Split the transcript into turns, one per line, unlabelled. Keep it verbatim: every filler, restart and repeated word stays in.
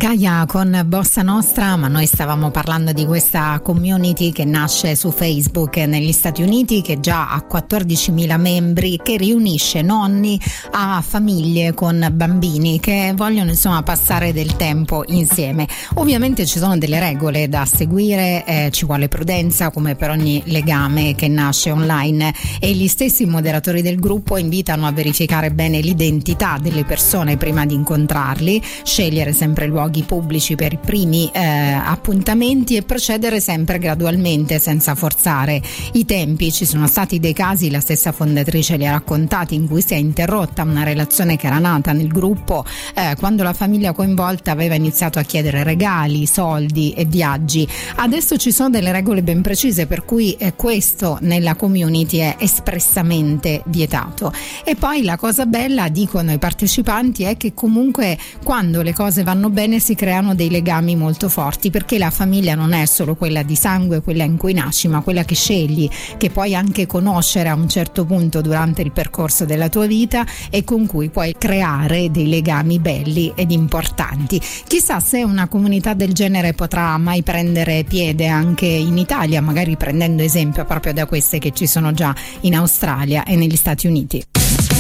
Gaia con Bossa Nostra, ma noi stavamo parlando di questa community che nasce su Facebook negli Stati Uniti, che già ha quattordicimila membri, che riunisce nonni a famiglie con bambini che vogliono insomma passare del tempo insieme. Ovviamente ci sono delle regole da seguire, eh, ci vuole prudenza come per ogni legame che nasce online, e gli stessi moderatori del gruppo invitano a verificare bene l'identità delle persone prima di incontrarli, scegliere sempre luoghi pubblici per i primi eh, appuntamenti e procedere sempre gradualmente senza forzare i tempi. Ci sono stati dei casi, la stessa fondatrice li ha raccontati, in cui si è interrotta una relazione che era nata nel gruppo eh, quando la famiglia coinvolta aveva iniziato a chiedere regali, soldi e viaggi. Adesso ci sono delle regole ben precise, per cui eh, questo nella community è espressamente vietato. E poi la cosa bella, dicono i partecipanti, è che comunque quando le cose vanno bene si creano dei legami molto forti, perché la famiglia non è solo quella di sangue, quella in cui nasci, ma quella che scegli, che puoi anche conoscere a un certo punto durante il percorso della tua vita e con cui puoi creare dei legami belli ed importanti. Chissà se una comunità del genere potrà mai prendere piede anche in Italia, magari prendendo esempio proprio da queste che ci sono già in Australia e negli Stati Uniti.